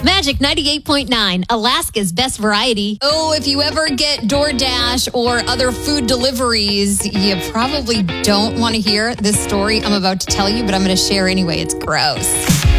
Magic 98.9, Alaska's best variety. Oh, if you ever get DoorDash or other food deliveries, you probably don't want to hear this story I'm about to tell you, but I'm going to share anyway. It's gross.